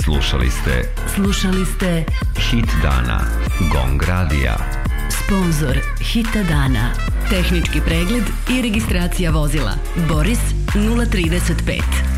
Slušali ste Hit dana Gong radija. Sponzor Hita dana. Tehnički pregled i registracija vozila Boris 035.